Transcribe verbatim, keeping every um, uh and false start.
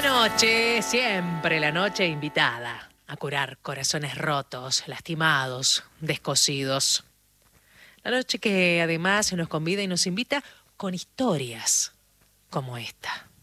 noche, siempre la noche invitada a curar corazones rotos, lastimados, descosidos. La noche que además nos convida y nos invita con historias como esta.